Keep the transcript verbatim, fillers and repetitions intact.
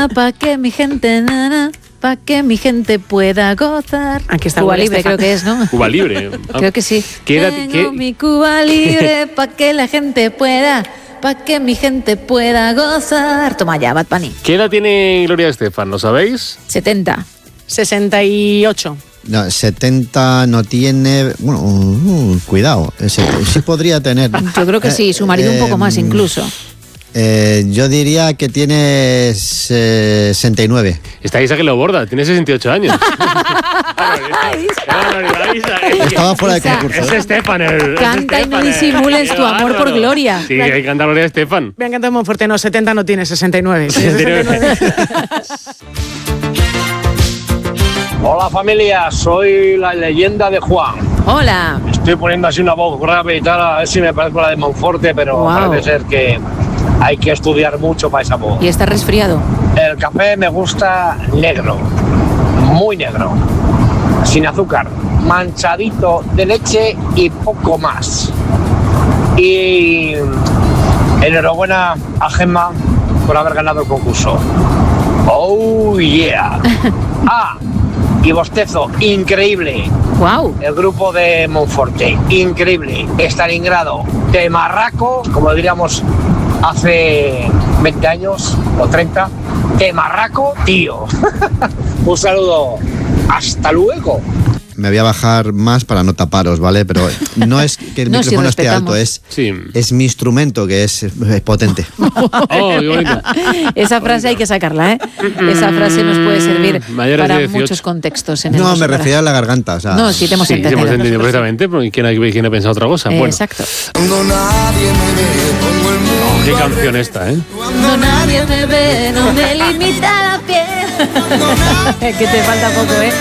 na, pa' que mi gente, na, na, pa' que mi gente pueda gozar. Aquí está Cuba Gloria Libre, Estefan. creo que es, ¿no? Cuba Libre. Creo que sí. ¿Qué edad- Tengo qué- mi Cuba Libre pa' que la gente pueda, pa' que mi gente pueda gozar. Toma ya, Bad Bunny. ¿Qué edad tiene Gloria Estefan? ¿Lo sabéis? setenta. sesenta y ocho. No, setenta no tiene... Bueno, uh, cuidado. Ese, sí podría tener. Yo creo que sí, su marido un poco más incluso. Eh, yo diría que tiene sesenta y nueve. Está Isa que lo borda, tiene sesenta y ocho años. Estaba fuera de Isa. concurso. Es ¿eh? Estefan. el- es Canta y no Estefan, eh. disimules Qué tu amor por bárbaro. Gloria. Sí, hay que cantar Gloria Estefan. Me ha encantado Monforte, no, setenta no tiene, sesenta y nueve. Sí, sesenta y nueve. Hola familia, soy la leyenda de Juan. Hola. Estoy poniendo así una voz grave y tal, a ver si me parezco a la de Monforte, pero Guau. parece ser que hay que estudiar mucho para esa voz. Y está resfriado. El café me gusta negro, muy negro, sin azúcar, manchadito de leche y poco más. Y enhorabuena a Gemma por haber ganado el concurso. Oh yeah. Ah, y bostezo, increíble. Wow. El grupo de Monforte, increíble. Stalingrado, de marraco, como diríamos hace veinte años o treinta. De marraco, tío. Un saludo. Hasta luego. Me voy a bajar más para no taparos, ¿vale? Pero no es que el No, si micrófono esté respetamos. alto, es, Sí. es mi instrumento que es, es potente. Oh, qué bonito. Esa frase hay que sacarla, ¿eh? Esa frase nos puede servir Mayores de para dieciocho. muchos contextos. En el No, me nosotras. refería a la garganta. O sea, No, sí te hemos Sí, sí, entendido. hemos entendido perfectamente, pero ¿quién ha, quién ha pensado otra cosa? Eh, Bueno, Exacto. oh, qué canción esta, ¿eh? Cuando nadie me ve, no me limita la piel. Que te falta poco, ¿eh?